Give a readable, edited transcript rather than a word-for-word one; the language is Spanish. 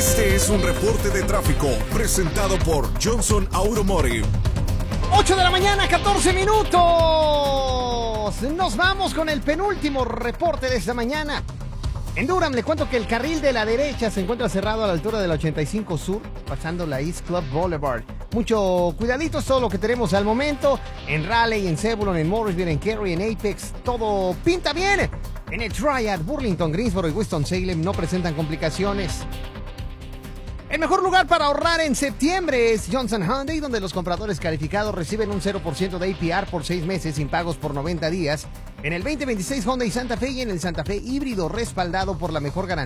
Este es un reporte de tráfico presentado por Johnson Automotive. 8 de la mañana, 14 minutos. Nos vamos con el penúltimo reporte de esta mañana. En Durham le cuento que el carril de la derecha se encuentra cerrado a la altura de la 85 Sur, pasando la East Club Boulevard. Mucho cuidadito, es todo lo que tenemos al momento. En Raleigh, en Zebulon, en Morrisville, en Cary, en Apex, todo pinta bien. En el Triad, Burlington, Greensboro y Winston-Salem no presentan complicaciones. El mejor lugar para ahorrar en septiembre es Johnson Hyundai, donde los compradores calificados reciben un 0% de APR por 6 meses sin pagos por 90 días. En el 2026 Hyundai Santa Fe y en el Santa Fe híbrido respaldado por la mejor garantía.